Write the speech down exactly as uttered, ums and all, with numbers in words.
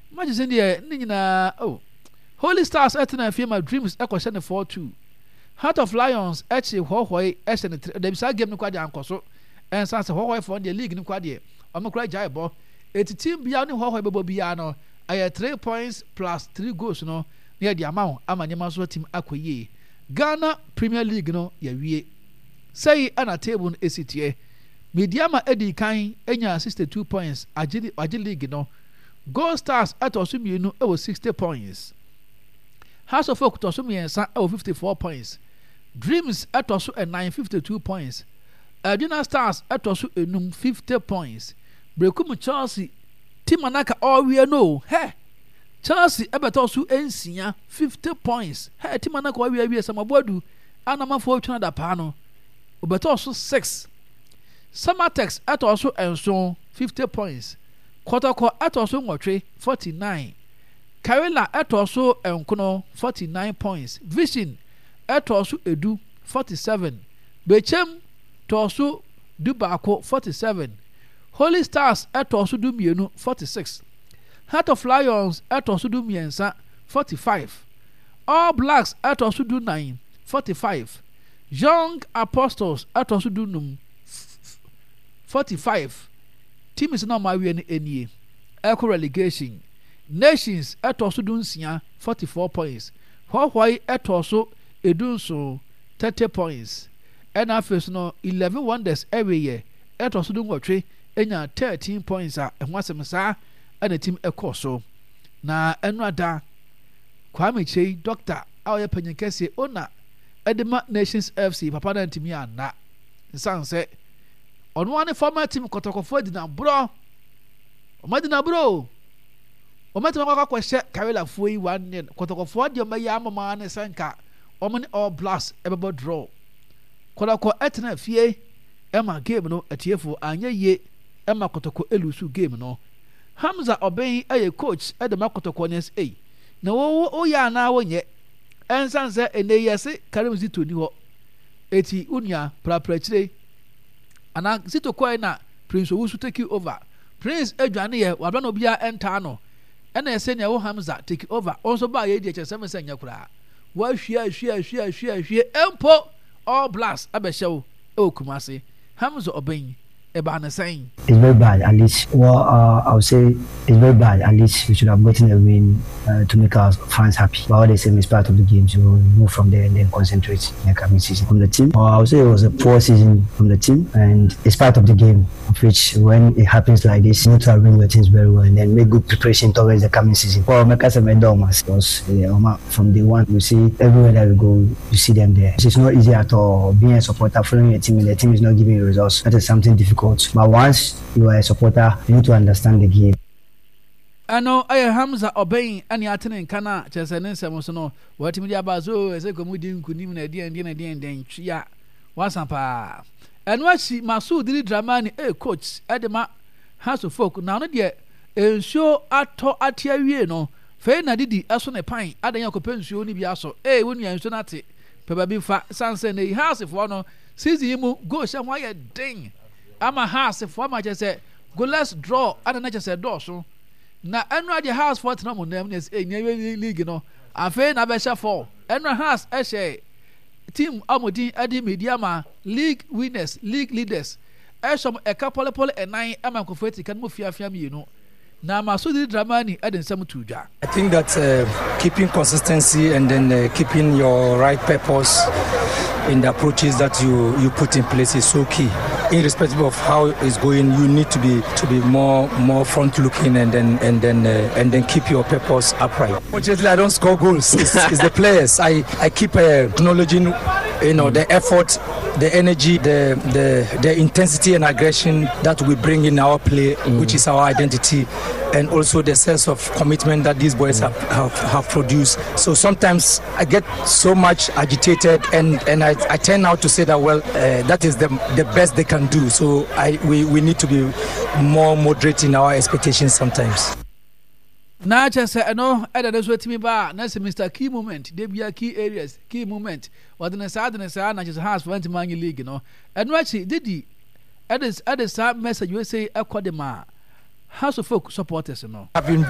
match is in the Nina. Oh, Holy Stars at na my dreams echo send four two. Heart of Lions actually Huawei S and the beside game no quad anko so and sans Huawei for the league no quad ye. I'm cry jaibo. It's team beyond Huawei Bobo Biano. I had three points plus three goals no near the amount. I'm a Yamaso team Akwe. Ghana Premier League no ye wie. Say an a table A C T A. Mediama Eddie Kain enya sixty-two points. Agili Agili League no. Gold Stars at Osumi no it was sixty points. House of Folk to Osumi and San oh fifty-four points. Dreams at Osu and nine fifty-two points. Aduna Stars at Osu enum fifty points. Brekumu Chelsea Timanaka all we know. Hey, Chelsea ebetosu ensia fifty points. Hey, Timanaka all we are some abodu. Anama for China pano. Ubetosu six. Samatex at Osu and so fifty points. Kotoko at Osu Motre forty-nine. Karela at Osu and Kono forty-nine points. Vision at Osu Edu forty-seven. Bechem Tosu Dubako forty-seven. Holy Stars at Osu Dumienu forty-six. Heart of Lions at Osu Dumiensa forty-five. All Blacks at Osu Du nine forty-five. Young Apostles at Osu Dunum forty-five. Team is not my way any Echo relegation. Nations at Osu Dunsia forty-four points. Huawei at Osu Edunso thirty points. And after no eleven wonders every year at Osu Dunwatre enya thirteen points a ehwasem sa and the team ekoso. Na enwada Kwame Chei Doctor Aye Panyinkese ona Edema Nations F C papa na ntimi ana. Nsan se ono one former team Kotokofo di na bro. O ma di na bro. O ma tuma kwa kwehye Karela Fuyi one Kotokofo di o ma ya mama ne sanka o ma all blast ebebo draw. Kodako etna fie ema game no atiefo anya ye ema Kotoko elusu game no. Hamza Obey aye coach edema Kotoko nes eh. Na wo wo ya na wo nye ensan se ene yese Karim Zito ni ho. Eti unia pra pra chire. Ana Zito kwai na Prince Owusu take over. Prince adwane ye wabra no bia enta no. Ena yese ne wo Hamza take over. Also ba ye di chese me senya kura. Wa hwia hwia hwia hwia hwia empo all blast abeshew e Kumasi. Hamza Obey eba na saying it's very bad. At least, well, uh, I would say it's very bad. At least we should have gotten a win uh, to make our fans happy. But all they say is part of the game, so we'll move from there and then concentrate in the coming season. From the team, well, I would say it was a poor season from the team, and it's part of the game. Of which, when it happens like this, you need to arrange your teams very well and then make good preparation towards the coming season. Well, Mekasa Medomas was uh, from day one. You see everywhere that we go, you see them there. It's not easy at all being a supporter, following a team, and the team is not giving you results. That is something difficult. But once you are a supporter, you need to understand the game. I know I Hamza Obey any attending Kana, Chesanin Samosono, what media bazo as a comedian could even a dear and dinner and then chia was pa. And what she Masu did Dramani, a coach, Edema House of Folk, now not yet, and show at to at Tiano, Faina Didi, as on a pine, adding your compensation, Biaso, eh, when you are sonati, Pebby Fat Sansen, a house of one, sees him go somewhere ding. I'm a house if one just say, go let's draw, I don't just say dorsal. Na enra the house for no name is a league no afa na be for enra house e share team amodin adi mediama league winners league leaders e some e couple pole e nine amankofeti kan mo fiafia mi no na Masudi Dramani eden sam tuja. I think that uh, keeping consistency and then uh, keeping your right purpose in the approaches that you you put in place is so key. Irrespective of how it's going, you need to be to be more more front looking and then and then uh, and then keep your purpose upright. Unfortunately, I don't score goals. It's, it's the players. I I keep uh, acknowledging, you know, the effort, the energy, the the the intensity and aggression that we bring in our play, mm. which is our identity, and also the sense of commitment that these boys mm. have, have have produced. So sometimes I get so much agitated, and and I, I tend now to say that well, uh, that is the the best they can do. So I we, we need to be more moderate in our expectations sometimes. Na just say no either that's what me ba na say Mister Key moment they be key areas key moment what the sad na say na just has for Man League no and what she did the at this at this message we say akwadema House of Folk supporters no.